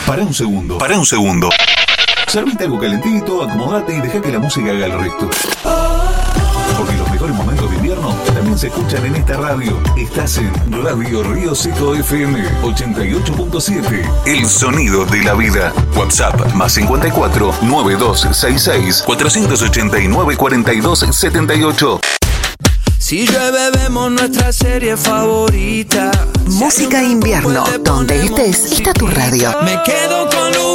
Para un segundo. Servite algo calentito, acomodate y deja que la música haga el resto. Porque los mejores momentos de invierno también se escuchan en esta radio. Estás en Radio Río Seco FM 88.7. El sonido de la vida. WhatsApp +54 9266 489 4278. Si llueve vemos nuestra serie favorita. Música invierno, donde estés, está tu radio. Me quedo con lo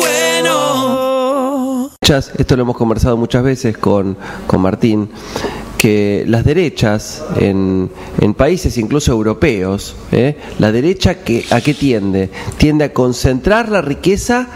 bueno. Esto lo hemos conversado muchas veces con Martín, que las derechas en países incluso europeos, la derecha ¿a qué tiende? Tiende a concentrar la riqueza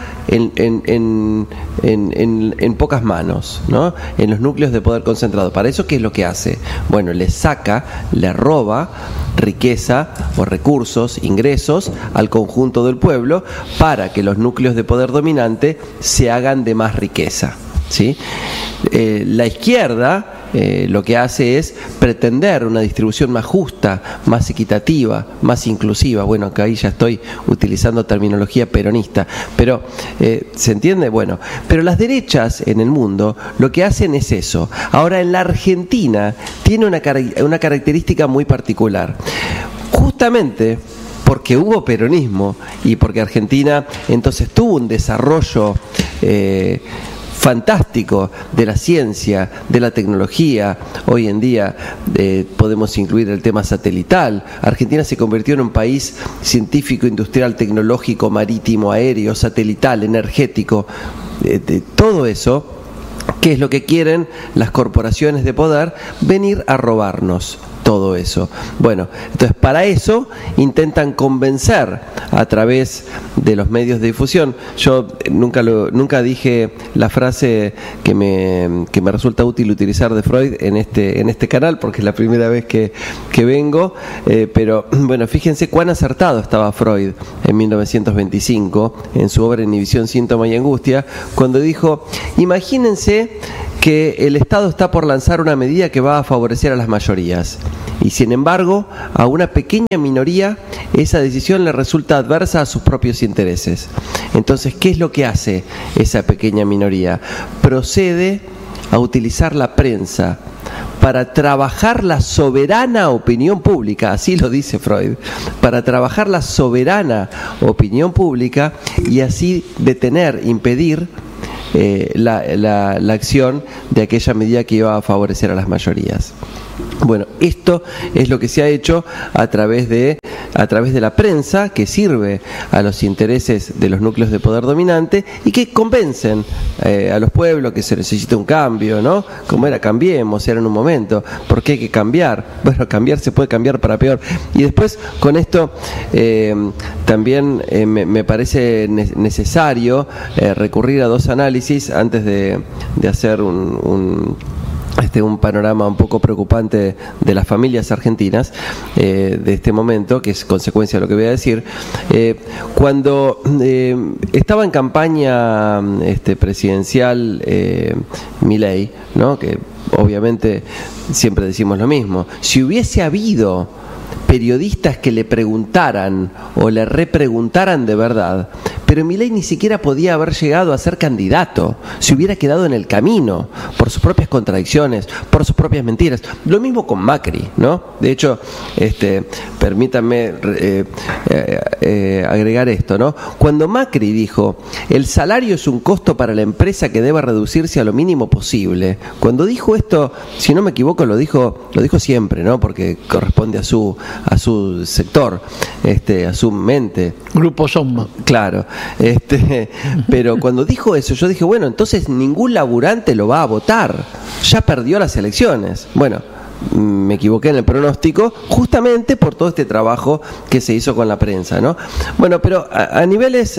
en pocas manos, ¿no? En los núcleos de poder concentrado. ¿Para eso qué es lo que hace? Bueno, le roba riqueza o recursos, ingresos al conjunto del pueblo para que los núcleos de poder dominante se hagan de más riqueza, ¿sí? La izquierda lo que hace es pretender una distribución más justa, más equitativa, más inclusiva. Bueno, acá ahí ya estoy utilizando terminología peronista, pero ¿se entiende? Bueno, pero las derechas en el mundo lo que hacen es eso. Ahora, en la Argentina tiene una característica muy particular. Justamente porque hubo peronismo y porque Argentina entonces tuvo un desarrollo fantástico de la ciencia, de la tecnología. Hoy en día podemos incluir el tema satelital. Argentina se convirtió en un país científico, industrial, tecnológico, marítimo, aéreo, satelital, energético. Todo eso, ¿qué es lo que quieren las corporaciones de poder? Venir a robarnos todo eso. Bueno, entonces para eso intentan convencer a través de los medios de difusión. Yo nunca dije la frase que me resulta útil utilizar de Freud en este canal, porque es la primera vez que vengo, pero bueno, fíjense cuán acertado estaba Freud en 1925 en su obra Inhibición, síntoma y angustia, cuando dijo: imagínense que el Estado está por lanzar una medida que va a favorecer a las mayorías, y sin embargo a una pequeña minoría esa decisión le resulta adversa a sus propios intereses. Entonces, ¿qué es lo que hace esa pequeña minoría? Procede a utilizar la prensa para trabajar la soberana opinión pública, así lo dice Freud, para trabajar la soberana opinión pública y así detener, impedir la acción de aquella medida que iba a favorecer a las mayorías. Bueno, esto es lo que se ha hecho a través de la prensa, que sirve a los intereses de los núcleos de poder dominante y que convencen a los pueblos que se necesita un cambio, ¿no? Como era, cambiemos, era en un momento. ¿Por qué hay que cambiar? Bueno, cambiar se puede cambiar para peor. Y después, con esto, también me parece necesario recurrir a dos análisis antes de hacer un panorama un poco preocupante de las familias argentinas de este momento, que es consecuencia de lo que voy a decir. Cuando estaba en campaña presidencial Milei, ¿no? Que obviamente siempre decimos lo mismo, si hubiese habido periodistas que le preguntaran o le repreguntaran de verdad, pero Milei ni siquiera podía haber llegado a ser candidato, se hubiera quedado en el camino por sus propias contradicciones, por sus propias mentiras. Lo mismo con Macri, ¿no? De hecho, permítanme agregar esto, ¿no? Cuando Macri dijo: el salario es un costo para la empresa que debe reducirse a lo mínimo posible. Cuando dijo esto, si no me equivoco, lo dijo siempre, ¿no? Porque corresponde a su sector, a su mente. Grupo Soma. Claro. Pero cuando dijo eso, yo dije, bueno, entonces ningún laburante lo va a votar. Ya perdió las elecciones. Bueno, me equivoqué en el pronóstico justamente por todo este trabajo que se hizo con la prensa, ¿no? Bueno, pero a niveles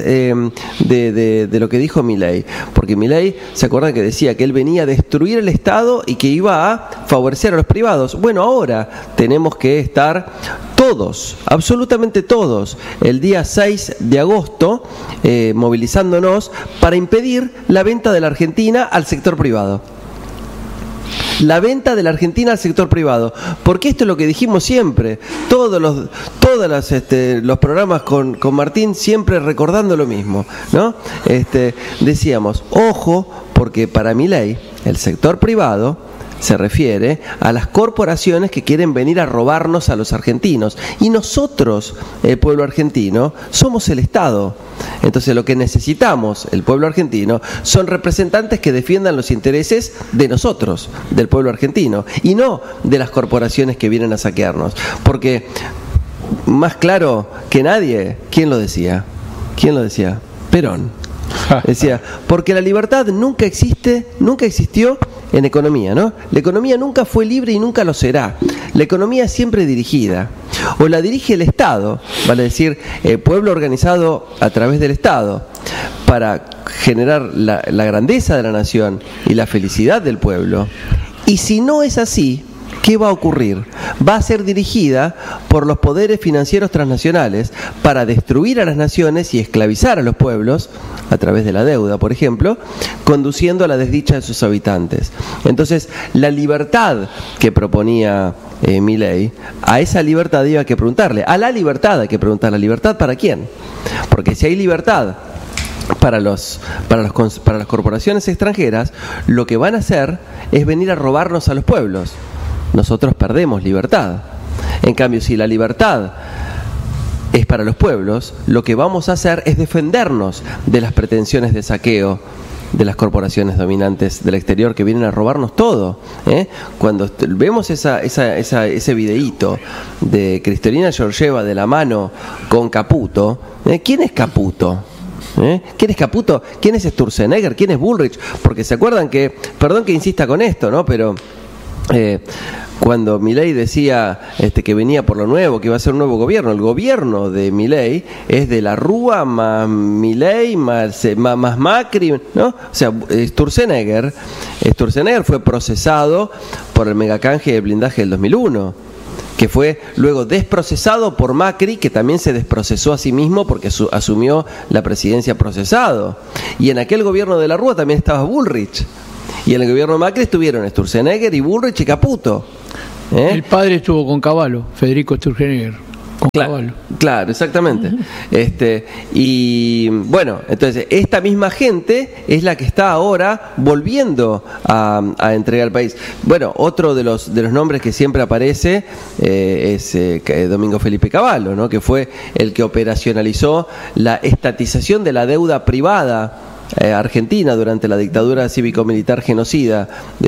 de lo que dijo Milei, porque Milei, ¿se acuerdan que decía que él venía a destruir el Estado y que iba a favorecer a los privados? Bueno, ahora tenemos que estar todos, absolutamente todos, el día 6 de agosto movilizándonos para impedir la venta de la Argentina al sector privado. la venta de la Argentina al sector privado. Porque esto es lo que dijimos siempre. Todos los programas con Martín siempre recordando lo mismo, ¿no? Decíamos, ojo, porque para Milei el sector privado se refiere a las corporaciones que quieren venir a robarnos a los argentinos. Y nosotros, el pueblo argentino, somos el Estado. Entonces lo que necesitamos, el pueblo argentino, son representantes que defiendan los intereses de nosotros, del pueblo argentino, y no de las corporaciones que vienen a saquearnos. Porque, más claro que nadie, ¿quién lo decía? ¿Quién lo decía? Perón. Decía, porque la libertad nunca existió en economía, ¿no? La economía nunca fue libre y nunca lo será. La economía es siempre dirigida. O la dirige el Estado, vale decir, el pueblo organizado a través del Estado, para generar la grandeza de la nación y la felicidad del pueblo. Y si no es así, ¿qué va a ocurrir? Va a ser dirigida por los poderes financieros transnacionales para destruir a las naciones y esclavizar a los pueblos, a través de la deuda, por ejemplo, conduciendo a la desdicha de sus habitantes. Entonces, la libertad que proponía Milei, a esa libertad iba que preguntarle, a la libertad hay que preguntar, ¿la libertad para quién? Porque si hay libertad para las corporaciones extranjeras, lo que van a hacer es venir a robarnos a los pueblos. Nosotros perdemos libertad. En cambio, si la libertad es para los pueblos, lo que vamos a hacer es defendernos de las pretensiones de saqueo de las corporaciones dominantes del exterior que vienen a robarnos todo. Cuando vemos ese videíto de Kristalina Georgieva de la mano con Caputo, ¿quién es Caputo? ¿Quién es Caputo? ¿Quién es Sturzenegger? ¿Quién es Bullrich? Porque se acuerdan que, perdón que insista con esto, ¿no? Pero cuando Milei decía que venía por lo nuevo, que iba a ser un nuevo gobierno, el gobierno de Milei es de la Rúa más Milei más Macri, ¿no? O sea, Sturzenegger fue procesado por el megacanje de blindaje del 2001, que fue luego desprocesado por Macri, que también se desprocesó a sí mismo porque asumió la presidencia procesado. Y en aquel gobierno de la Rúa también estaba Bullrich. Y en el gobierno de Macri estuvieron Sturzenegger y Bullrich y Caputo. El padre estuvo con Cavallo, Federico Sturzenegger, con Cavallo. Claro, exactamente. Y bueno, entonces esta misma gente es la que está ahora volviendo a entregar al país. Bueno, otro de los nombres que siempre aparece es Domingo Felipe Cavallo, ¿no? Que fue el que operacionalizó la estatización de la deuda privada argentina durante la dictadura cívico-militar genocida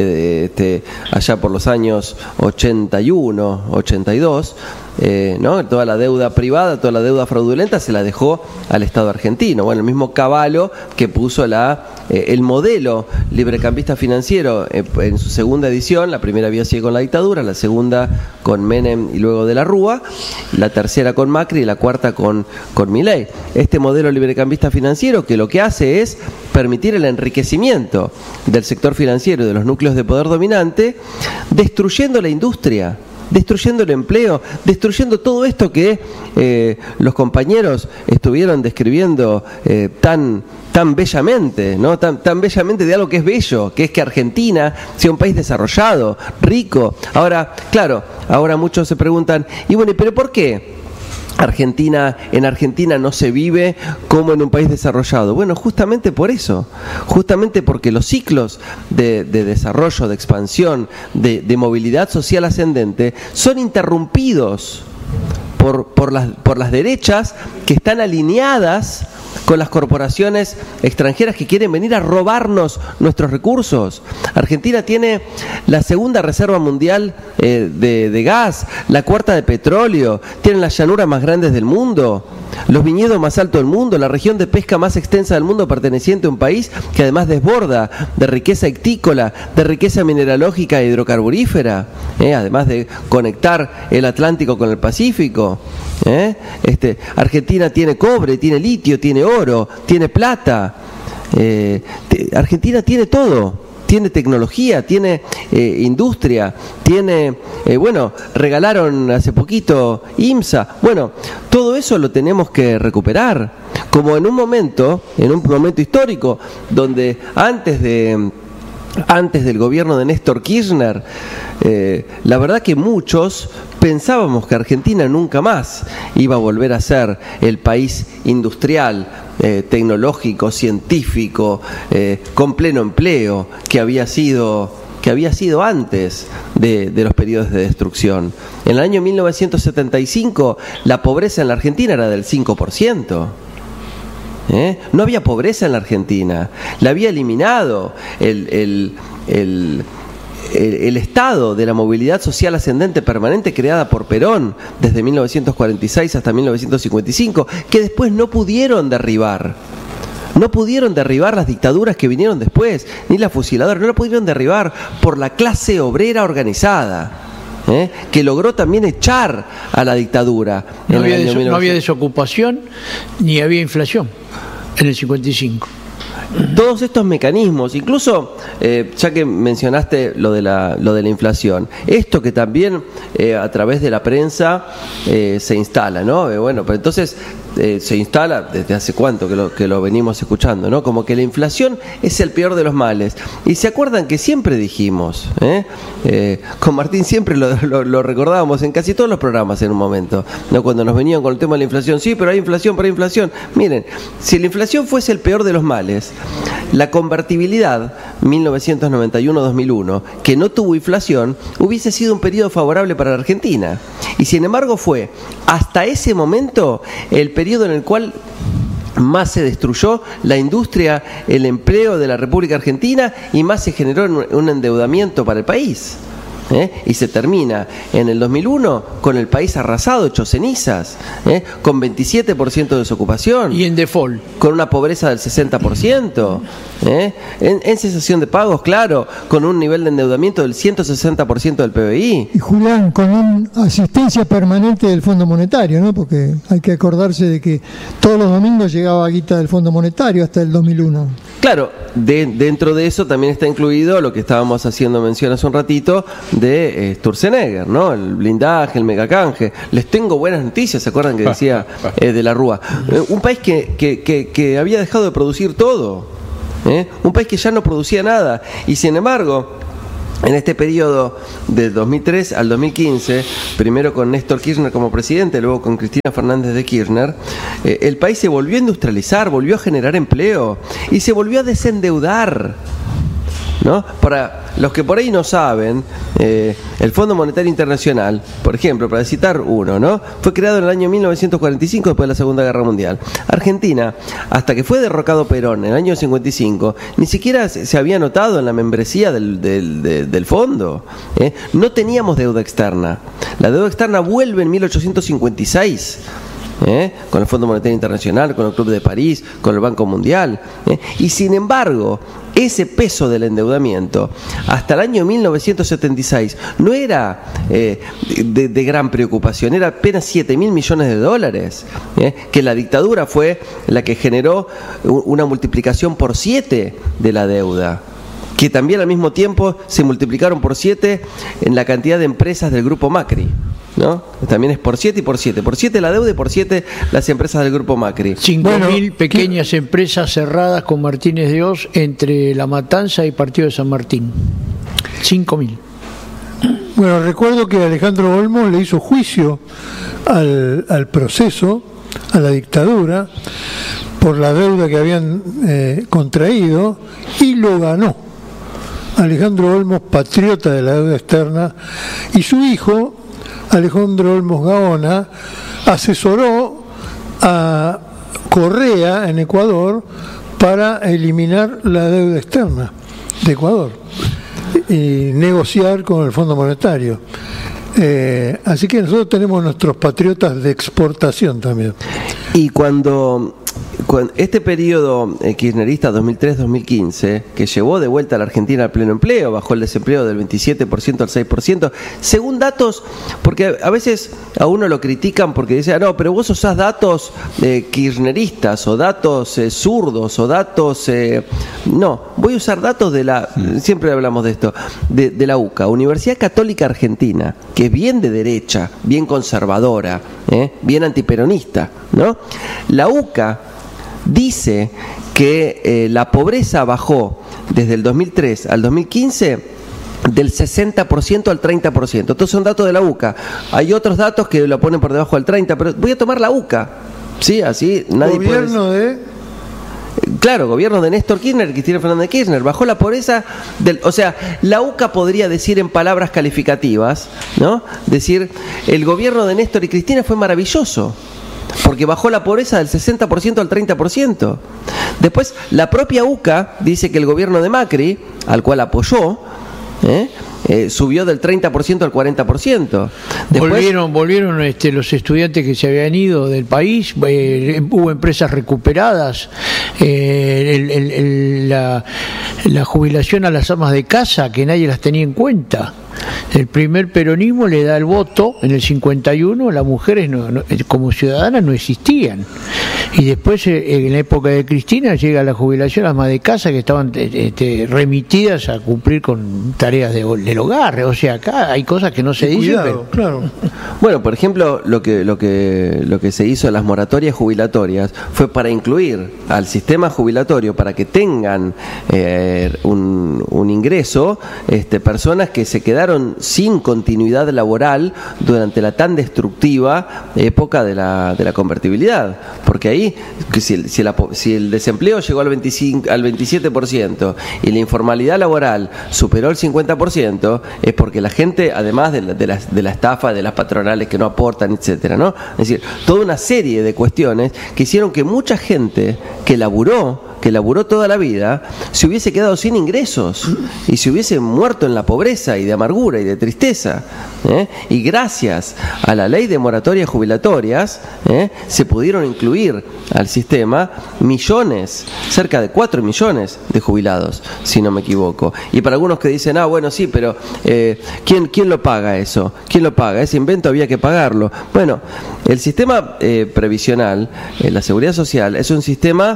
allá por los años 81, 82, ¿no? Toda la deuda privada, toda la deuda fraudulenta se la dejó al Estado argentino. Bueno, el mismo Cavallo que puso el modelo librecampista financiero en su segunda edición. La primera había sido con la dictadura, la segunda con Menem y luego de la Rúa, la tercera con Macri y la cuarta con Milei. Este modelo librecampista financiero que lo que hace es permitir el enriquecimiento del sector financiero y de los núcleos de poder dominante, destruyendo la industria, destruyendo el empleo, destruyendo todo esto que los compañeros estuvieron describiendo tan bellamente, ¿no? Tan bellamente de algo que es bello, que es que Argentina sea un país desarrollado, rico. Ahora, claro, ahora muchos se preguntan, y bueno, ¿pero por qué en Argentina no se vive como en un país desarrollado? Bueno, justamente por eso, justamente porque los ciclos de desarrollo, de expansión, de movilidad social ascendente son interrumpidos por las derechas que están alineadas con las corporaciones extranjeras que quieren venir a robarnos nuestros recursos. Argentina tiene la segunda reserva mundial de gas, la cuarta de petróleo, tiene las llanuras más grandes del mundo, los viñedos más altos del mundo, la región de pesca más extensa del mundo perteneciente a un país que además desborda de riqueza ictícola, de riqueza mineralógica e hidrocarburífera, además de conectar el Atlántico con el Pacífico. Argentina tiene cobre, tiene litio, tiene oro, tiene plata. Argentina tiene todo. Tiene tecnología, tiene industria, tiene, regalaron hace poquito IMSA. Bueno, todo eso lo tenemos que recuperar. Como en un momento histórico, donde antes de antes del gobierno de Néstor Kirchner, la verdad que muchos pensábamos que Argentina nunca más iba a volver a ser el país industrial, tecnológico, científico, con pleno empleo que había sido antes de los periodos de destrucción. En el año 1975 la pobreza en la Argentina era del 5%. No había pobreza en la Argentina, la había eliminado el estado de la movilidad social ascendente permanente creada por Perón desde 1946 hasta 1955, que después no pudieron derribar. No pudieron derribar las dictaduras que vinieron después, ni la fusiladora, no la pudieron derribar por la clase obrera organizada, que logró también echar a la dictadura. No había desocupación ni había inflación en el 55. Todos estos mecanismos, incluso ya que mencionaste lo de la inflación, esto que también a través de la prensa se instala, ¿no? Bueno, pero entonces se instala desde hace cuánto que lo venimos escuchando, ¿no? Como que la inflación es el peor de los males. Y se acuerdan que siempre dijimos, con Martín siempre lo recordábamos en casi todos los programas en un momento, ¿no? Cuando nos venían con el tema de la inflación, sí, pero hay inflación. Miren, si la inflación fuese el peor de los males, la convertibilidad 1991-2001, que no tuvo inflación, hubiese sido un periodo favorable para la Argentina. Y sin embargo fue hasta ese momento el periodo en el cual más se destruyó la industria, el empleo de la República Argentina y más se generó un endeudamiento para el país. Y se termina en el 2001 con el país arrasado, hecho cenizas, con 27% de desocupación. Y en default. Con una pobreza del 60%, en cesación de pagos, claro, con un nivel de endeudamiento del 160% del PBI. Y Julián, con una asistencia permanente del Fondo Monetario, ¿no? Porque hay que acordarse de que todos los domingos llegaba guita del Fondo Monetario hasta el 2001. Claro, dentro de eso también está incluido lo que estábamos haciendo mención hace un ratito de Sturzenegger, ¿no? El blindaje, el megacanje. Les tengo buenas noticias, ¿se acuerdan que decía de la Rúa? Un país que había dejado de producir todo, un país que ya no producía nada, y sin embargo, en este periodo de 2003 al 2015, primero con Néstor Kirchner como presidente, luego con Cristina Fernández de Kirchner, el país se volvió a industrializar, volvió a generar empleo y se volvió a desendeudar, ¿no? Para los que por ahí no saben, el Fondo Monetario Internacional, por ejemplo, para citar uno, ¿no? Fue creado en el año 1945, después de la Segunda Guerra Mundial. Argentina, hasta que fue derrocado Perón en el año 55, ni siquiera se había notado en la membresía del fondo. No teníamos deuda externa. La deuda externa vuelve en 1856. Con el Fondo Monetario Internacional, con el Club de París, con el Banco Mundial, y sin embargo ese peso del endeudamiento hasta el año 1976 no era de gran preocupación, era apenas 7.000 millones de dólares, que la dictadura fue la que generó una multiplicación por 7 de la deuda, que también al mismo tiempo se multiplicaron por 7 en la cantidad de empresas del Grupo Macri, ¿no? También es por 7 y por 7. Por 7 la deuda y por 7 las empresas del Grupo Macri. 5.000 pequeñas empresas cerradas con Martínez de Oz entre La Matanza y Partido de San Martín. 5.000. Bueno, recuerdo que Alejandro Olmos le hizo juicio al proceso, a la dictadura, por la deuda que habían contraído, y lo ganó. Alejandro Olmos, patriota de la deuda externa, y su hijo, Alejandro Olmos Gaona, asesoró a Correa en Ecuador para eliminar la deuda externa de Ecuador y negociar con el Fondo Monetario. Así que nosotros tenemos nuestros patriotas de exportación también. Y cuando este periodo kirchnerista 2003-2015, que llevó de vuelta a la Argentina al pleno empleo, bajó el desempleo del 27% al 6%, según datos, porque a veces a uno lo critican porque dice, no, pero vos usás datos kirchneristas o datos zurdos o datos... no, voy a usar datos de la... Siempre hablamos de esto, de la UCA, Universidad Católica Argentina, que es bien de derecha, bien conservadora, bien antiperonista, ¿no? La UCA dice que la pobreza bajó desde el 2003 al 2015, del 60% al 30%. Estos son datos de la UCA. Hay otros datos que lo ponen por debajo del 30%, pero voy a tomar la UCA. ¿Sí? Así nadie gobierno puede... Claro, gobierno de Néstor Kirchner, Cristina Fernández de Kirchner, bajó la pobreza o sea, la UCA podría decir en palabras calificativas, ¿no? Decir, el gobierno de Néstor y Cristina fue maravilloso, porque bajó la pobreza del 60% al 30%. Después, la propia UCA dice que el gobierno de Macri, al cual apoyó, subió del 30% al 40%. Después, volvieron los estudiantes que se habían ido del país, hubo empresas recuperadas, la jubilación a las amas de casa, que nadie las tenía en cuenta. El primer peronismo le da el voto en el 51, las mujeres como ciudadanas no existían. Y después, en la época de Cristina, llega la jubilación a las amas de casa que estaban remitidas a cumplir con tareas del hogar. O sea, acá hay cosas que no se dicen. Pero... Claro. Bueno, por ejemplo, lo que se hizo en las moratorias jubilatorias fue para incluir al sistema jubilatorio, para que tengan un ingreso, personas que se quedaron sin continuidad laboral durante la tan destructiva época de la convertibilidad, porque ahí si el desempleo llegó al 27% y la informalidad laboral superó el 50%, es porque la gente, además de la estafa, de las patronales que no aportan, etcétera, ¿no? Es decir, toda una serie de cuestiones que hicieron que mucha gente que laburó toda la vida, se hubiese quedado sin ingresos y se hubiese muerto en la pobreza y de amargura y de tristeza. Y gracias a la ley de moratorias jubilatorias, se pudieron incluir al sistema millones, cerca de 4 millones de jubilados, si no me equivoco. Y para algunos que dicen, bueno, sí, pero ¿quién lo paga eso? ¿Quién lo paga? Ese invento había que pagarlo. Bueno, el sistema previsional, la seguridad social, es un sistema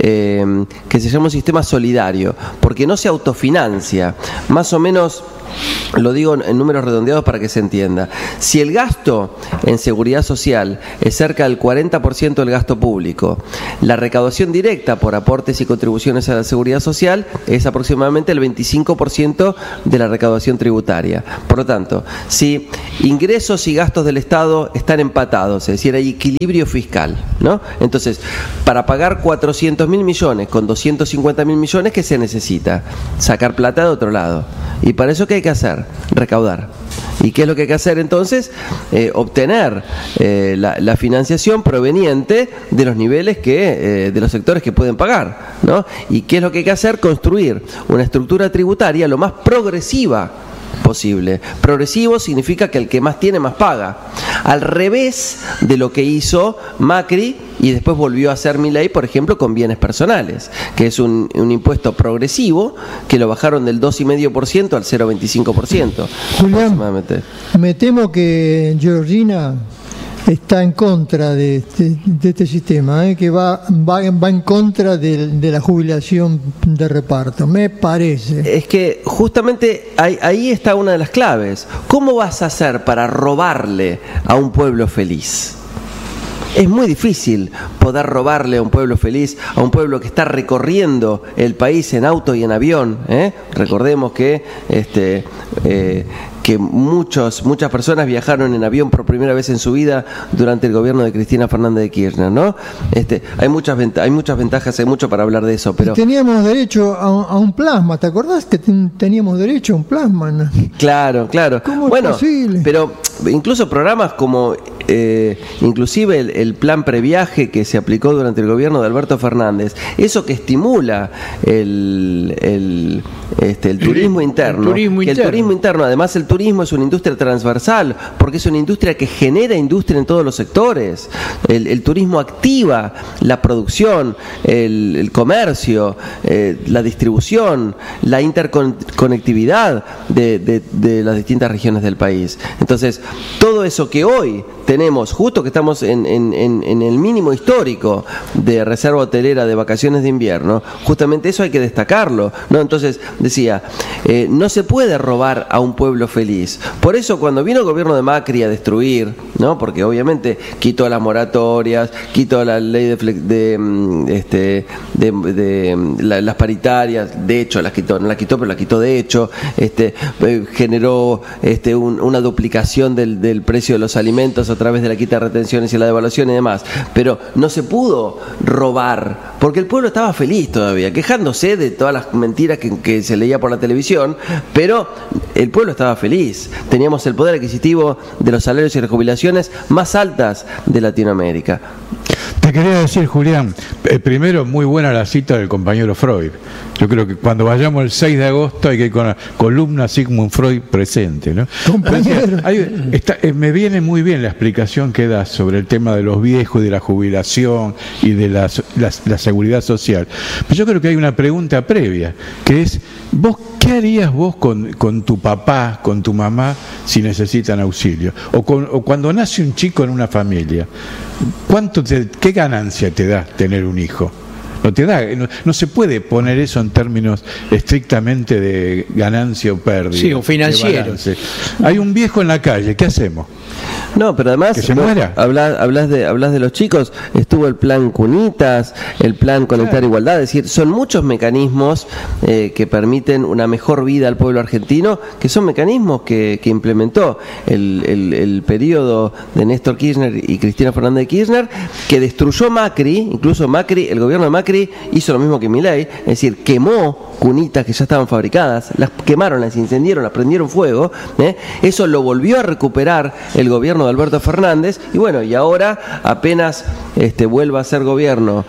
que se llama un sistema solidario, porque no se autofinancia. Más o menos, lo digo en números redondeados para que se entienda, si el gasto en seguridad social es cerca del 40% del gasto público, la recaudación directa por aportes y contribuciones a la seguridad social es aproximadamente el 25% de la recaudación tributaria. Por lo tanto, si ingresos y gastos del Estado están empatados, es decir, hay equilibrio fiscal, ¿no? Entonces, para pagar 400.000 millones con 250.000 millones, ¿qué se necesita? Sacar plata de otro lado. ¿Y para eso qué hay que hacer? Recaudar. ¿Y qué es lo que hay que hacer entonces? Obtener la financiación proveniente de los niveles de los sectores que pueden pagar, ¿no? ¿Y qué es lo que hay que hacer? Construir una estructura tributaria lo más progresiva posible. Progresivo significa que el que más tiene más paga, al revés de lo que hizo Macri y después volvió a hacer Milei, por ejemplo, con bienes personales, que es un impuesto progresivo que lo bajaron del 2,5% al 0,25%. Julián, me temo que Georgina está en contra de este sistema, que va en contra de la jubilación de reparto, me parece. Es que justamente ahí está una de las claves. ¿Cómo vas a hacer para robarle a un pueblo feliz? Es muy difícil poder robarle a un pueblo feliz, a un pueblo que está recorriendo el país en auto y en avión. Recordemos que muchas personas viajaron en avión por primera vez en su vida durante el gobierno de Cristina Fernández de Kirchner, ¿no? Hay muchas ventajas, hay mucho para hablar de eso, pero teníamos derecho a un plasma, ¿te acordás que teníamos derecho a un plasma, ¿no? Claro. ¿Cómo es posible? Pero incluso programas como inclusive el plan previaje que se aplicó durante el gobierno de Alberto Fernández, eso que estimula el turismo interno, el turismo interno, además el turismo es una industria transversal, porque es una industria que genera industria en todos los sectores. El turismo activa la producción, el comercio, la distribución, la interconectividad de las distintas regiones del país. Entonces, todo eso que hoy tenemos, justo que estamos en el mínimo histórico de reserva hotelera de vacaciones de invierno, justamente eso hay que destacarlo, ¿no? Entonces, decía, no se puede robar a un pueblo feliz. Por eso, cuando vino el gobierno de Macri a destruir, ¿no? Porque obviamente quitó las moratorias, quitó la ley las paritarias, de hecho las quitó, no las quitó, pero las quitó de hecho, generó una duplicación del precio de los alimentos a través de la quita de retenciones y la devaluación y demás, pero no se pudo robar, porque el pueblo estaba feliz todavía, quejándose de todas las mentiras que se leía por la televisión, pero el pueblo estaba feliz. Teníamos el poder adquisitivo de los salarios y las jubilaciones más altas de Latinoamérica. Te quería decir, Julián, primero, muy buena la cita del compañero Freud. Yo creo que cuando vayamos el 6 de agosto hay que ir con la columna Sigmund Freud presente, ¿no? Me viene muy bien la explicación que das sobre el tema de los viejos y de la jubilación y de la seguridad social. Pero yo creo que hay una pregunta previa, que es, ¿qué harías vos con tu papá, con tu mamá, si necesitan auxilio? O cuando nace un chico en una familia, ¿qué ganancia te da tener un hijo? No se puede poner eso en términos estrictamente de ganancia o pérdida. Sí, o financiero. Hay un viejo en la calle, ¿qué hacemos? No, pero además que se muera. Hablas de los chicos, estuvo el plan Cunitas, el plan Conectar Igualdad, es decir, son muchos mecanismos que permiten una mejor vida al pueblo argentino, que son mecanismos que implementó el periodo de Néstor Kirchner y Cristina Fernández de Kirchner, que destruyó Macri. Incluso el gobierno de Macri hizo lo mismo que Milei, es decir, quemó cunitas que ya estaban fabricadas, las quemaron, las incendiaron, las prendieron fuego, eso lo volvió a recuperar el gobierno de Alberto Fernández, y bueno, y ahora apenas vuelva a ser gobierno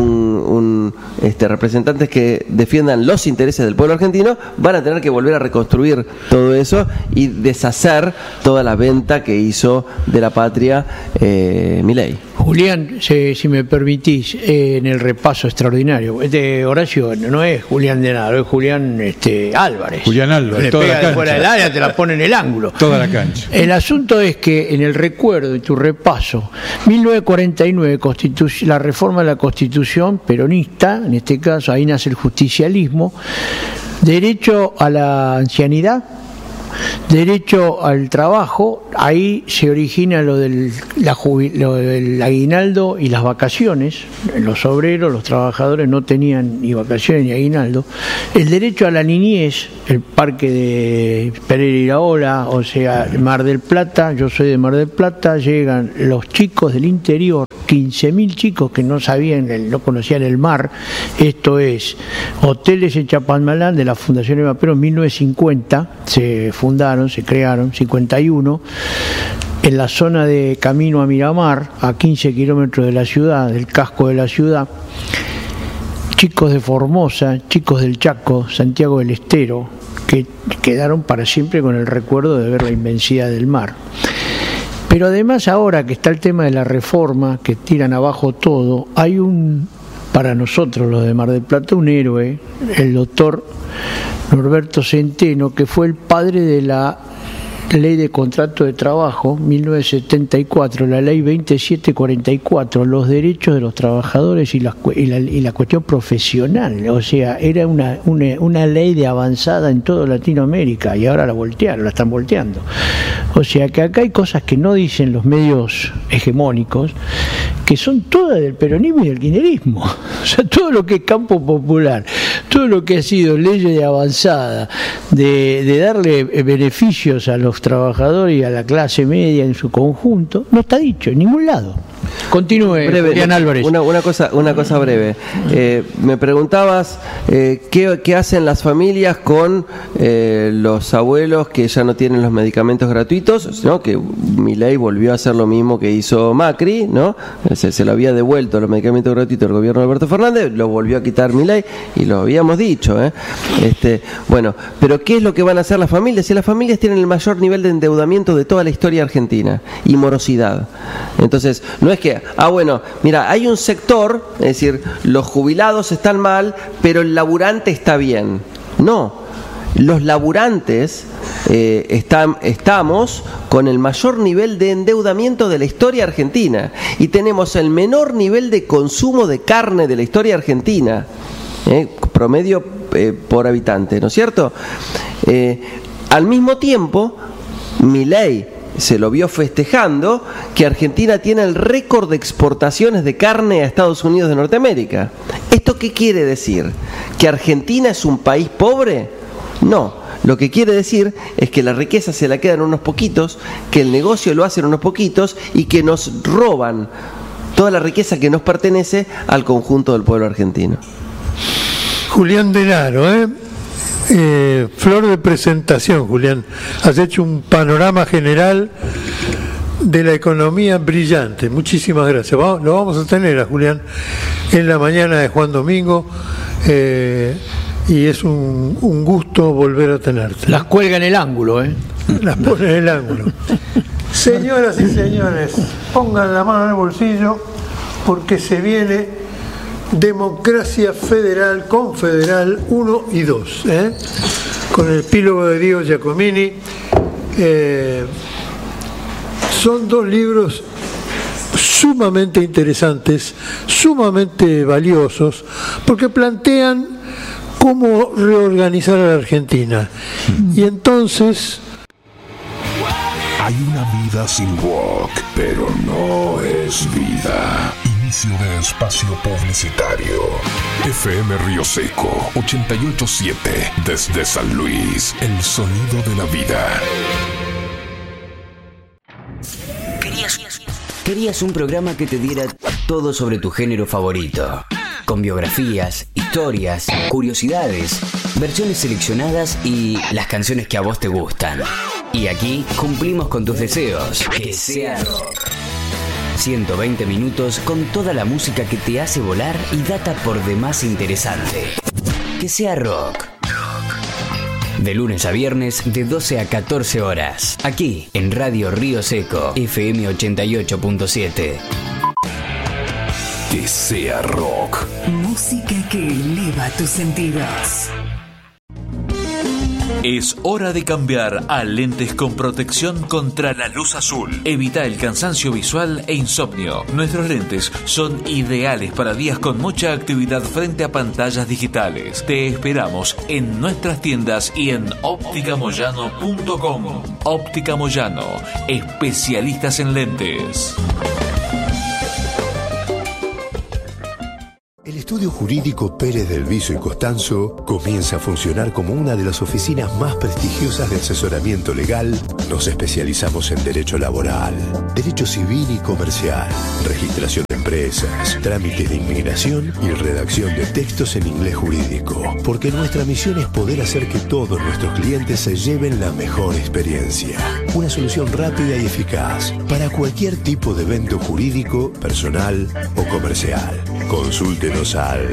representantes que defiendan los intereses del pueblo argentino, van a tener que volver a reconstruir todo eso y deshacer toda la venta que hizo de la patria Milei. Julián, si me permitís, en el repaso extraordinario, Horacio no es Julián de Naro, es Julián Álvarez. Julián Álvarez, le toda pega la cancha. De fuera del área, te la pone en el ángulo. Toda la cancha. El asunto es que en el recuerdo de tu repaso, 1949, la reforma de la Constitución peronista, en este caso ahí nace el justicialismo, derecho a la ancianidad, derecho al trabajo, ahí se origina lo del aguinaldo y las vacaciones. Los obreros, los trabajadores no tenían ni vacaciones ni aguinaldo. El derecho a la niñez, el parque de Pereira Iraola, o sea, Mar del Plata, yo soy de Mar del Plata, llegan los chicos del interior, 15.000 chicos que no conocían el mar. Esto es, hoteles en Chapalmalán de la Fundación Eva Perón, en 1950 se crearon, 51, en la zona de camino a Miramar, a 15 kilómetros de la ciudad, del casco de la ciudad. Chicos de Formosa, chicos del Chaco, Santiago del Estero, que quedaron para siempre con el recuerdo de ver la inmensidad del mar. Pero además, ahora que está el tema de la reforma, que tiran abajo todo, hay para nosotros los de Mar del Plata, un héroe, el doctor Norberto Centeno, que fue el padre de la Ley de Contrato de Trabajo, 1974, la Ley 2744, los derechos de los trabajadores y la cuestión profesional. O sea, era una ley de avanzada en toda Latinoamérica, y ahora la están volteando. O sea, que acá hay cosas que no dicen los medios hegemónicos, que son todas del peronismo y del kirchnerismo. O sea, todo lo que es campo popular, todo lo que ha sido leyes de avanzada, de darle beneficios a los trabajadores y a la clase media en su conjunto, no está dicho en ningún lado. Continúe, Julián Álvarez. Una cosa breve. Me preguntabas qué hacen las familias con los abuelos que ya no tienen los medicamentos gratuitos, ¿no? Que Milei volvió a hacer lo mismo que hizo Macri, ¿no? Se lo había devuelto los medicamentos gratuitos al gobierno de Alberto Fernández, lo volvió a quitar Milei, y lo habíamos dicho, bueno, pero ¿qué es lo que van a hacer las familias? Si las familias tienen el mayor nivel de endeudamiento de toda la historia argentina y morosidad. Entonces, no es que, bueno, mira, hay un sector, es decir, los jubilados están mal, pero el laburante está bien. No, los laburantes estamos con el mayor nivel de endeudamiento de la historia argentina y tenemos el menor nivel de consumo de carne de la historia argentina, promedio por habitante, ¿no es cierto? Al mismo tiempo, Milei se lo vio festejando que Argentina tiene el récord de exportaciones de carne a Estados Unidos de Norteamérica. ¿Esto qué quiere decir? ¿Que Argentina es un país pobre? No, lo que quiere decir es que la riqueza se la quedan unos poquitos, que el negocio lo hacen unos poquitos y que nos roban toda la riqueza que nos pertenece al conjunto del pueblo argentino. Julián Denaro, flor de presentación, Julián. Has hecho un panorama general de la economía brillante. Muchísimas gracias. Lo vamos a tener a Julián en la mañana de Juan Domingo, y es un gusto volver a tenerte. Las cuelga en el ángulo, Las pone en el ángulo. Señoras y señores, pongan la mano en el bolsillo porque se viene Democracia Federal, Confederal 1 y 2, con el epílogo de Diego Giacomini. Son dos libros sumamente interesantes, sumamente valiosos, porque plantean cómo reorganizar a la Argentina. Y entonces... Hay una vida sin rock, pero no es vida. Inicio de espacio publicitario. FM Río Seco 88.7 desde San Luis, el sonido de la vida. Querías un programa que te diera todo sobre tu género favorito, con biografías, historias, curiosidades, versiones seleccionadas y las canciones que a vos te gustan. Y aquí cumplimos con tus deseos. Que sea rock. 120 minutos con toda la música que te hace volar y data por demás interesante. Que sea rock. De lunes a viernes de 12 a 14 horas. Aquí en Radio Río Seco, FM 88.7. Que sea rock. Música que eleva tus sentidos. Es hora de cambiar a lentes con protección contra la luz azul. Evita el cansancio visual e insomnio. Nuestros lentes son ideales para días con mucha actividad frente a pantallas digitales. Te esperamos en nuestras tiendas y en opticamoyano.com. Óptica Moyano, especialistas en lentes. El estudio jurídico Pérez del Viso y Costanzo comienza a funcionar como una de las oficinas más prestigiosas de asesoramiento legal. Nos especializamos en derecho laboral, derecho civil y comercial, registración de empresas, trámites de inmigración y redacción de textos en inglés jurídico. Porque nuestra misión es poder hacer que todos nuestros clientes se lleven la mejor experiencia. Una solución rápida y eficaz para cualquier tipo de evento jurídico, personal o comercial. Consúltenos al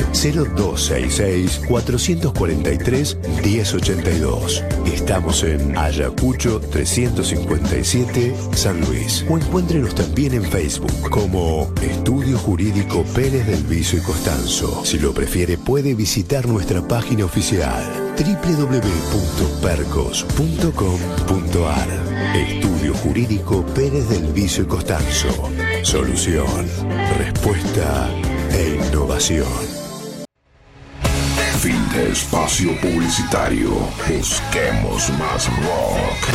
0266-443-1082. Estamos en Ayacucho 357, San Luis. O encuéntrenos también en Facebook como Estudio Jurídico Pérez del Viso y Costanzo. Si lo prefiere, puede visitar nuestra página oficial www.percos.com.ar. Estudio Jurídico Pérez del Viso y Costanzo. Solución, respuesta e innovación. Fin de espacio publicitario. Busquemos más rock.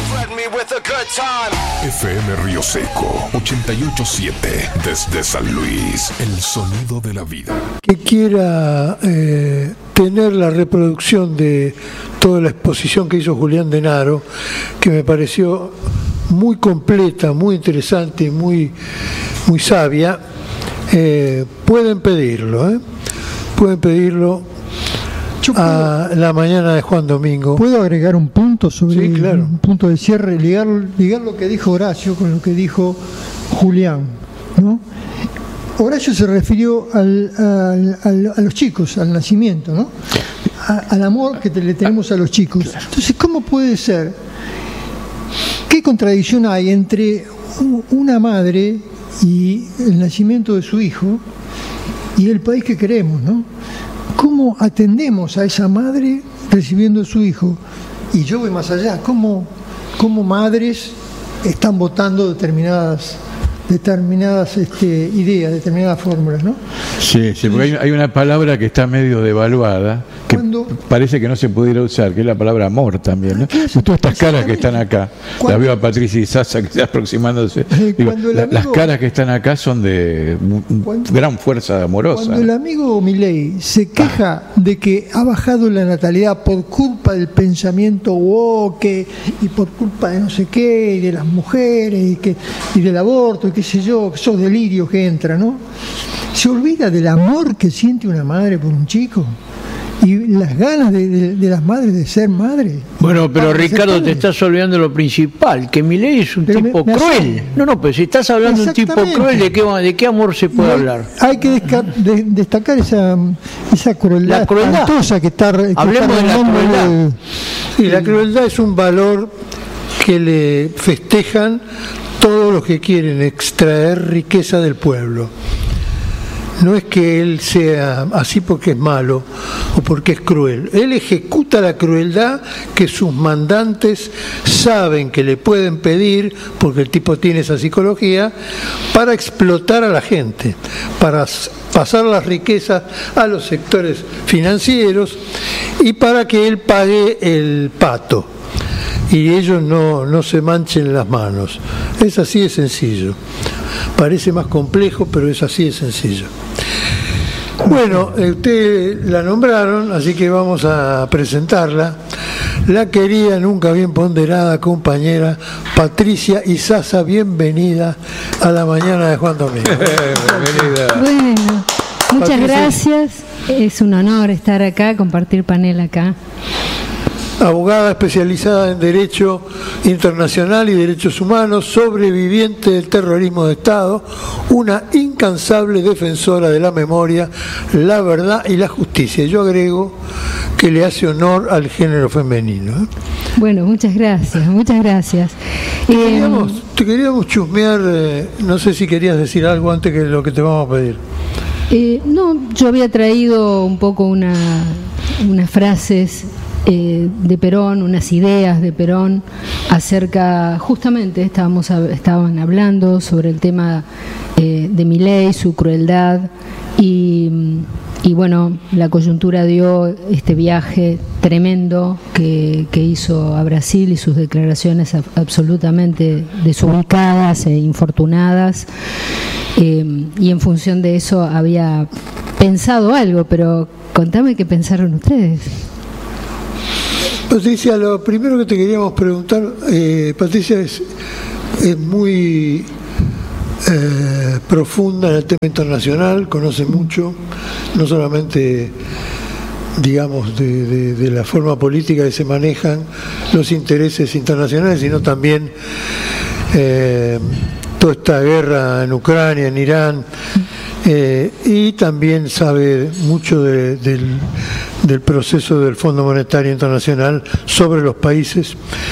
FM Río Seco 88.7 desde San Luis, el sonido de la vida. Que quiera tener la reproducción de toda la exposición que hizo Julián Denaro, que me pareció muy completa, muy interesante y muy sabia, pueden pedirlo, pueden pedirlo a la mañana de Juan Domingo. ¿Puedo agregar un punto sobre sí, claro. Un punto de cierre, ligar lo que dijo Horacio con lo que dijo Julián, ¿no? Horacio se refirió a los chicos, al nacimiento, ¿no? Al amor que le tenemos a los chicos. Entonces, ¿cómo puede ser? ¿Qué contradicción hay entre una madre y el nacimiento de su hijo y el país que queremos, ¿no? ¿Cómo atendemos a esa madre recibiendo a su hijo? Y yo voy más allá, ¿cómo madres están votando determinadas ideas, determinadas fórmulas, ¿no? Sí, porque hay una palabra que está medio devaluada, que parece que no se pudiera usar, que es la palabra amor también, ¿no? Todas estas caras que están acá, la veo a Patricia y Sasa que está aproximándose, digo, las caras que están acá son de gran fuerza amorosa. Cuando el amigo Milei se queja de que ha bajado la natalidad por culpa del pensamiento woke y por culpa de no sé qué, y de las mujeres y del aborto, y qué sé yo, esos delirios que entran, ¿no? Se olvida del amor que siente una madre por un chico y las ganas de las madres de ser madres. Bueno, pero Ricardo, te estás olvidando lo principal, que Milei es un tipo cruel. No, pero si estás hablando de un tipo cruel, ¿de qué amor se puede hablar? Hay que destacar esa crueldad espantosa que está... Hablemos de la crueldad. Sí, la crueldad es un valor que le festejan todos los que quieren extraer riqueza del pueblo. No es que él sea así porque es malo o porque es cruel. Él ejecuta la crueldad que sus mandantes saben que le pueden pedir, porque el tipo tiene esa psicología, para explotar a la gente, para pasar las riquezas a los sectores financieros y para que él pague el pato y ellos no se manchen las manos. Es así de sencillo. Parece más complejo, pero es así de sencillo. Bueno, ustedes la nombraron, así que vamos a presentarla. La querida, nunca bien ponderada compañera Patricia Izaza, bienvenida a la mañana de Juan Domingo. Bienvenida. Bueno, muchas Patricia, gracias. Es un honor estar acá, compartir panel acá. Abogada especializada en Derecho Internacional y Derechos Humanos, sobreviviente del terrorismo de Estado, una incansable defensora de la memoria, la verdad y la justicia. Yo agrego que le hace honor al género femenino. Bueno, muchas gracias, muchas gracias. Te queríamos chusmear, no sé si querías decir algo antes que lo que te vamos a pedir. No, yo había traído un poco unas frases de Perón, unas ideas de Perón acerca, justamente estaban hablando sobre el tema de Milei, su crueldad y bueno, la coyuntura dio este viaje tremendo que hizo a Brasil y sus declaraciones absolutamente desubicadas e infortunadas, y en función de eso había pensado algo, pero contame qué pensaron ustedes. Patricia, lo primero que te queríamos preguntar, Patricia es muy profunda en el tema internacional, conoce mucho, no solamente, digamos, de la forma política que se manejan los intereses internacionales, sino también toda esta guerra en Ucrania, en Irán, y también sabe mucho del proceso del Fondo Monetario Internacional sobre los países.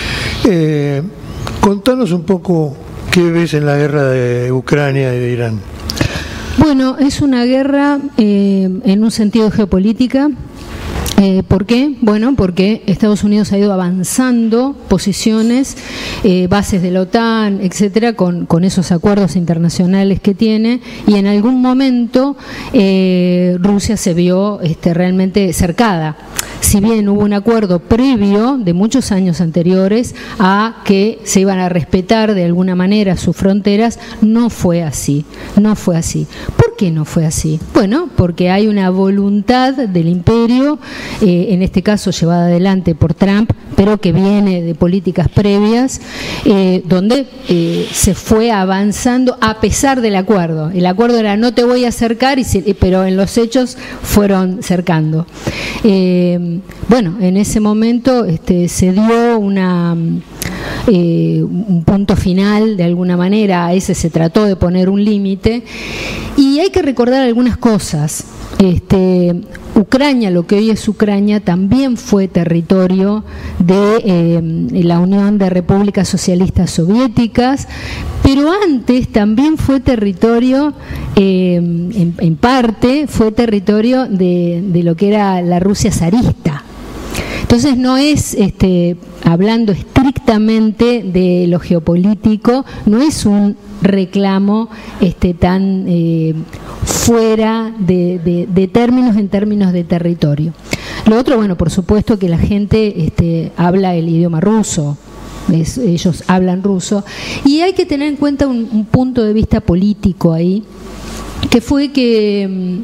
Contanos un poco qué ves en la guerra de Ucrania y de Irán. Bueno, es una guerra en un sentido geopolítica. ¿Por qué? Bueno, porque Estados Unidos ha ido avanzando posiciones, bases de la OTAN, etcétera, con esos acuerdos internacionales que tiene, y en algún momento Rusia se vio realmente cercada. Si bien hubo un acuerdo previo de muchos años anteriores a que se iban a respetar de alguna manera sus fronteras, no fue así. ¿Por qué no fue así? Bueno, porque hay una voluntad del imperio, en este caso llevada adelante por Trump, pero que viene de políticas previas, donde se fue avanzando a pesar del acuerdo. El acuerdo era no te voy a acercar, pero en los hechos fueron cercando. Bueno, en ese momento se dio un punto final de alguna manera, a ese se trató de poner un límite, y hay que recordar algunas cosas. Ucrania, lo que hoy es Ucrania, también fue territorio de la Unión de Repúblicas Socialistas Soviéticas, pero antes también fue territorio, en parte, fue territorio de lo que era la Rusia zarista. Entonces no es hablando estrictamente de lo geopolítico, no es un reclamo tan fuera de términos en términos de territorio. Lo otro, bueno, por supuesto que la gente habla el idioma ruso. Ellos hablan ruso, y hay que tener en cuenta un punto de vista político ahí, que fue que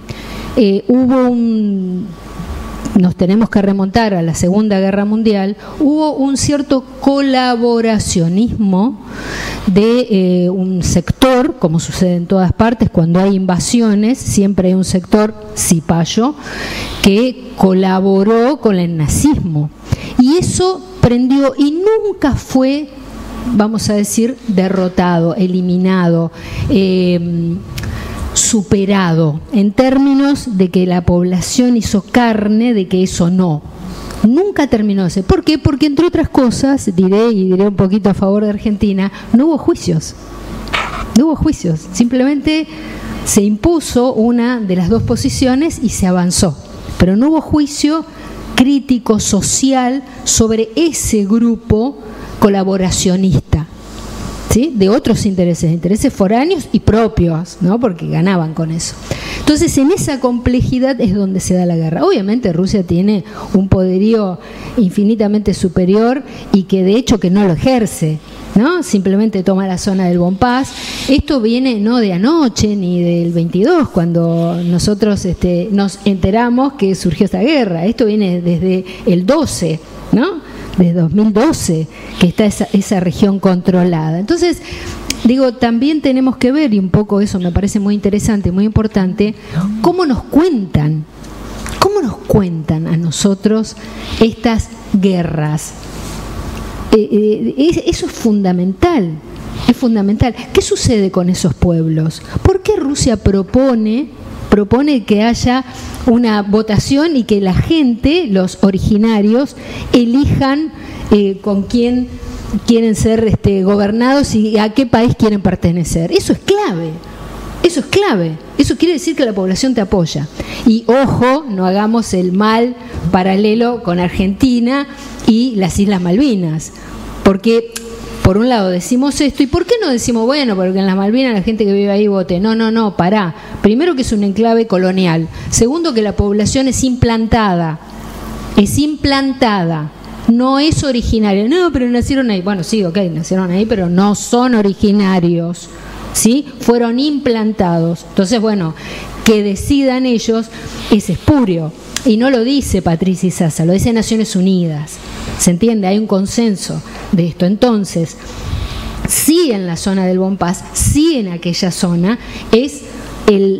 nos tenemos que remontar a la Segunda Guerra Mundial, hubo un cierto colaboracionismo de un sector, como sucede en todas partes, cuando hay invasiones, siempre hay un sector cipayo que colaboró con el nazismo, y eso prendió y nunca fue, vamos a decir, derrotado, eliminado, superado, en términos de que la población hizo carne de que eso nunca terminó ese. ¿Por qué? Porque entre otras cosas, diré un poquito a favor de Argentina, no hubo juicios, simplemente se impuso una de las dos posiciones y se avanzó, pero no hubo juicio crítico social sobre ese grupo colaboracionista, ¿sí? De otros intereses foráneos y propios, ¿no? Porque ganaban con eso. Entonces, en esa complejidad es donde se da la guerra. Obviamente Rusia tiene un poderío infinitamente superior y que de hecho que no lo ejerce, ¿no? Simplemente toma la zona del Donbass. Esto viene no de anoche ni del 22, cuando nosotros nos enteramos que surgió esta guerra. Esto viene desde el 12, ¿no? Desde 2012 que está esa región controlada. Entonces, digo, también tenemos que ver, y un poco eso me parece muy interesante, muy importante, cómo nos cuentan a nosotros estas guerras. Eso es fundamental. ¿Qué sucede con esos pueblos? ¿Por qué Rusia propone que haya una votación y que la gente, los originarios, elijan con quién quieren ser gobernados y a qué país quieren pertenecer? Eso es clave. Eso quiere decir que la población te apoya. Y ojo, no hagamos el mal paralelo con Argentina y las Islas Malvinas, porque por un lado decimos esto, y ¿por qué no decimos, bueno, porque en las Malvinas la gente que vive ahí vote? No, pará. Primero, que es un enclave colonial. Segundo, que la población es implantada, no es originaria. No, pero nacieron ahí. Bueno, sí, ok, nacieron ahí, pero no son originarios, ¿sí? Fueron implantados. Entonces, bueno, que decidan ellos es espurio. Y no lo dice Patricia Izaza, lo dice Naciones Unidas. ¿Se entiende? Hay un consenso de esto. Entonces, sí, en la zona del Donbass, sí, en aquella zona, es